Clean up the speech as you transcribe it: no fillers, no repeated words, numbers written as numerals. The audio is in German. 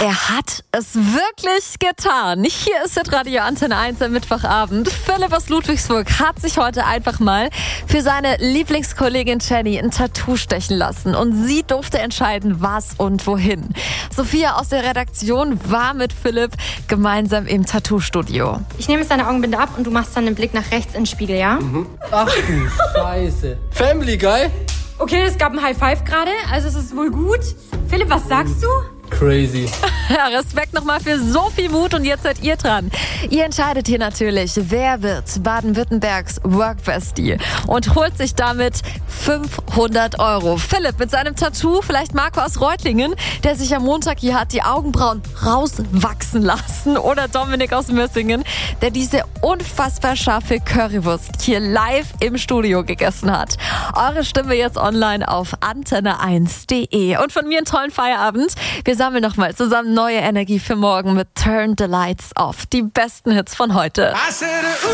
Er hat es wirklich getan. Hier ist Radio Antenne 1 am Mittwochabend. Philipp aus Ludwigsburg hat sich heute einfach mal für seine Lieblingskollegin Jenny ein Tattoo stechen lassen. Und sie durfte entscheiden, was und wohin. Sophia aus der Redaktion war mit Philipp gemeinsam im Tattoo-Studio. Ich nehme jetzt deine Augenbinde ab und du machst dann den Blick nach rechts ins Spiegel, ja? Ach du Scheiße. Family Guy? Okay, es gab ein High Five gerade, also es ist wohl gut. Philipp, was sagst du? Crazy. Ja, Respekt nochmal für so viel Mut und jetzt seid ihr dran. Ihr entscheidet hier natürlich, wer wird Baden-Württembergs Workbestie und holt sich damit 500 €. Philipp mit seinem Tattoo, vielleicht Marco aus Reutlingen, der sich am Montag hier hat die Augenbrauen rauswachsen lassen, oder Dominik aus Mössingen, der diese unfassbar scharfe Currywurst hier live im Studio gegessen hat. Eure Stimme jetzt online auf antenne1.de. Und von mir einen tollen Feierabend. Wir sammeln nochmal zusammen neue Energie für morgen mit Turn the Lights Off. Die besten Hits von heute.